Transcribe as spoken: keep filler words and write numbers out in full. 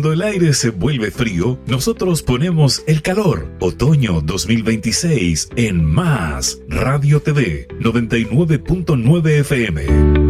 Cuando el aire se vuelve frío, nosotros ponemos el calor. Otoño dos mil veintiséis en Más Radio T V noventa y nueve punto nueve F M.